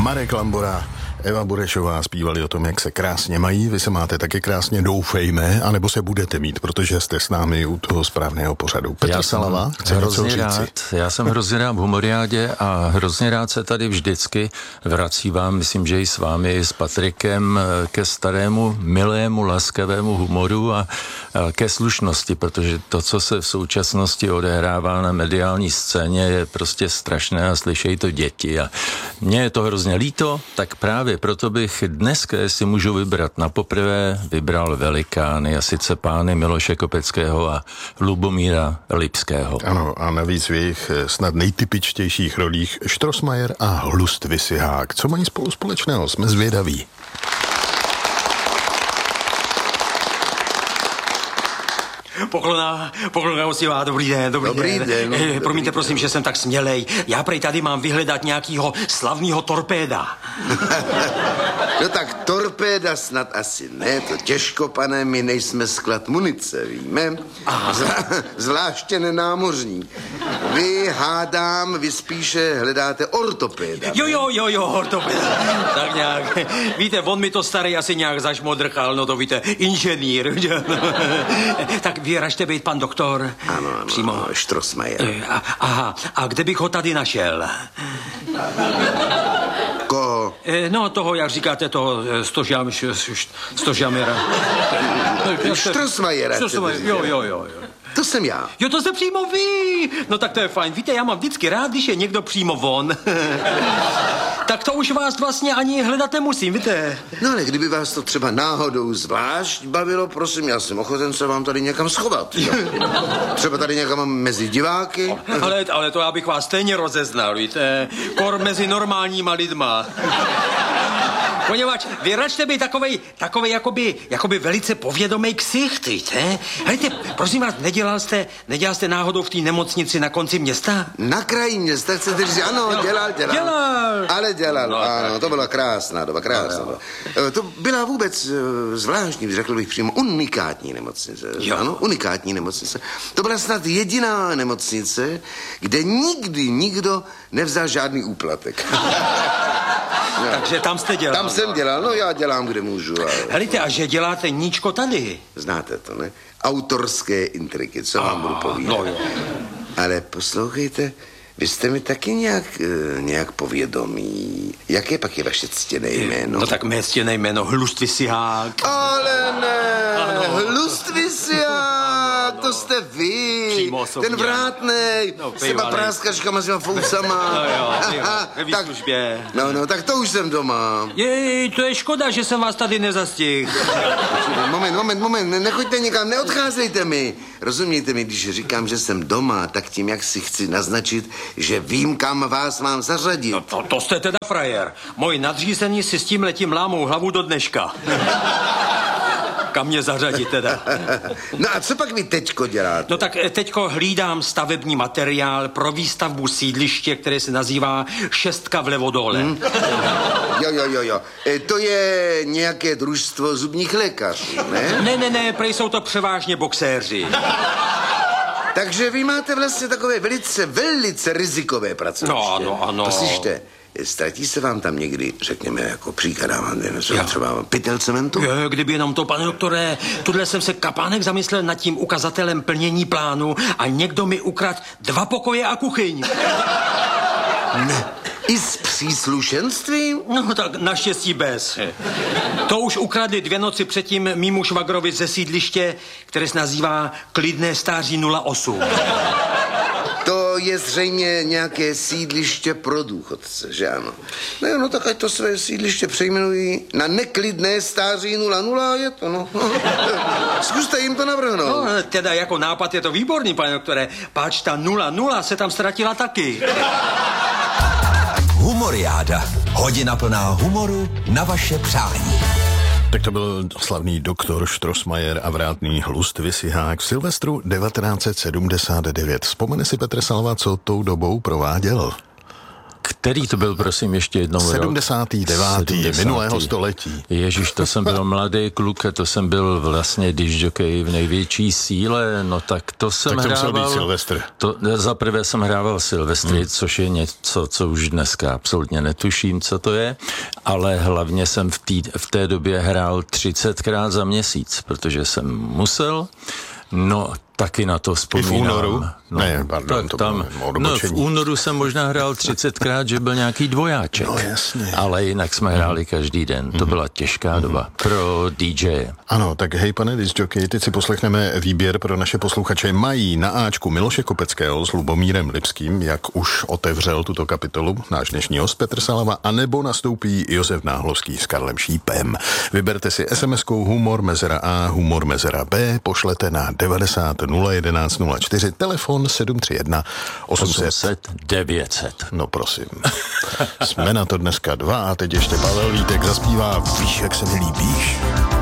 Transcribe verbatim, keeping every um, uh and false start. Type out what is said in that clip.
Marek Lambora, Eva Burešová zpívali o tom, jak se krásně mají. Vy se máte taky krásně, doufejme, anebo se budete mít, protože jste s námi u toho správného pořadu. Petr já Salava chce hrozně něco rád, říci. Já jsem hrozně rád v Humoriádě a hrozně rád se tady vždycky vrací vám, myslím, že i s vámi, s Patrikem, ke starému, milému, laskavému humoru a ke slušnosti, protože to, co se v současnosti odehrává na mediální scéně, je prostě strašné a slyšejí to děti. A mně je to hrozně líto, tak právě proto bych dneska, jestli můžu vybrat na poprvé, vybral velikány, a sice pány Miloše Kopeckého a Lubomíra Lipského. Ano, a navíc v jejich snad nejtypičtějších rolích Strossmayer a Hlust Visihák. Co mají spolu společného? Jsme zvědaví. Poklona, poklona osivá, dobrý den, dobrý, dobrý den. den. Eh, Dobrý promiňte, den. prosím, že jsem tak smělej. Já prej tady mám vyhledat nějakýho slavného torpéda. No tak torpéda snad asi ne, to těžko, pane, my nejsme sklad munice, víme? Zvlá, zvláště nenámořní. Vy hádám, vy spíše hledáte ortopéda. Jo, jo, jo, jo, ortopéda. Tak nějak. Víte, on mi to starý asi nějak zašmodrchal, no to víte, inženýr. Tak vy ražte být pan doktor. Ano, ano, Přímo. Strossmayer. Eh, a- Aha, a kde bych ho tady našel? Koho? Eh, No, toho, jak říkáte, toho eh, stožam, š- š- stožamera. Strossmayera. Strossmayer, chcete jo, říct? jo, jo, jo. To jsem já. Jo, to jste přímo vy. No tak to je fajn. Víte, já mám vždycky rád, když je někdo přímo von. Tak to už vás vlastně ani hledat nemusím, víte. No ale kdyby vás to třeba náhodou zvlášť bavilo, prosím, já jsem ochoten se vám tady někam schovat. Jo. Třeba tady někam mezi diváky. Ale, ale to já bych vás stejně rozeznal, víte. Kor mezi normálníma lidma. Poněvadž vy račte být takovej, takovej jakoby, jakoby velice povědomý ksicht, víte. Hejte, prosím vás, nedělal jste, nedělal jste náhodou v té nemocnici na konci města? Na kraji města chcete říct, ano, Jo. dělal, dělal. Dělal. Ale dělal, No, ano, to byla krásná doba, krásná doba. Eh, To byla vůbec eh, zvláštní, řekl bych přímo, unikátní nemocnice. Jo. Ano, unikátní nemocnice. To byla snad jediná nemocnice, kde nikdy nikdo nevzal žádný úplatek. Takže tam jste dělal. Tam jsem dělal, no já dělám, kde můžu. Ale... Helejte, a že děláte níčko tady? Znáte to, ne? Autorské intriky, co vám budu povídat. no jo. Ale poslouchejte, vy jste mi taky nějak, eh, nějak povědomí. Jaké pak je vaše ctěné jméno? No tak mé stěné jméno Hlust Visihák. Ale ne, Ano. Hlust Visihák, to jste vy. Přímo osobně. Ten vrátnej, No, s těma bývalý. práskačkama, s těma foucama. No jo, jo, ve tak, výslužbě. no, no, tak to už jsem doma. Jej, to je škoda, že jsem vás tady nezastihl. Moment, moment, moment, ne- nechoďte nikam, neodcházejte mi. Rozumíte mi, když říkám, že jsem doma, tak tím, jak si chci naznačit, že vím, kam vás mám zařadit. No to, to jste teda frajer. Moji nadřízení si s tím letím lámou hlavu do dneška. Kam mě zařadit teda? No a co pak vy teďko děláte? No tak eh, teďko hlídám stavební materiál pro výstavbu sídliště, které se nazývá Šestka v Levodole. Hmm. Jo, jo, jo, jo. E, to je nějaké družstvo zubních lékařů, ne? Ne, ne, ne, prej jsou to převážně boxéři. Takže vy máte vlastně takové velice, velice rizikové pracoviště. No, ano, ano. To slyšte, ztratí se vám tam někdy, řekněme, jako příkladám, třeba, třeba pytel cementu? Je, kdyby jenom to, pane doktore, tuhle jsem se kapánek zamyslel nad tím ukazatelem plnění plánu a někdo mi ukradl dva pokoje a kuchyň. Ne. I s příslušenstvím? No tak naštěstí bez. To už ukradli dvě noci předtím mýmu švagrovi ze sídliště, které se nazývá Klidné stáří nula osm. To je zřejmě nějaké sídliště pro důchodce, že ano? No, no tak ať to své sídliště přejmenují na neklidné stáří nula nula, je to, no. Zkuste jim to navrhnout. No, teda jako nápad je to výborný, pane doktore, páč ta nula nula se tam ztratila taky. Humoriáda. Hodina plná humoru na vaše přání. Tak to byl slavný doktor Strossmayer a vrátný Hlust Visihák v Silvestru devatenáct set sedmdesát devět. Vzpomene si Petr Salva, co tou dobou prováděl? K Který to byl, prosím, ještě jednou rok? sedmdesátý devátý minulého století. Ježíš, to jsem byl mladý kluk, to jsem byl vlastně discjockey v největší síle, no tak to jsem tak to hrával... musel být Silvestr. To, za prvé jsem hrával Silvestry, hmm. což je něco, co už dneska absolutně netuším, co to je, ale hlavně jsem v, tý, v té době hrál třicetkrát za měsíc, protože jsem musel, no taky na to vzpomínám. I v únoru? No, ne, pardon, to tam, no, v únoru jsem možná hrál třicetkrát, že byl nějaký dvojáček. No jasně. Ale jinak jsme hráli každý den. To byla těžká doba pro dý džeje. Ano, tak hej, pane discjockey, teď si poslechneme výběr pro naše posluchače. Mají na áčku Miloše Kopeckého s Lubomírem Lipským, jak už otevřel tuto kapitolu náš dnešní host Petr Salama, anebo nastoupí Josef Náhlovský s Karlem Šípem. Vyberte si es em eskou humor mezera A, humor mezera B, pošlete na devadesát nula jedenáct nula čtyři, telefon sedm tři jedna osm set devět set. No prosím. Jsme na to dneska dva a teď ještě Pavel Vítek zaspívá Víš, jak se mi líbíš.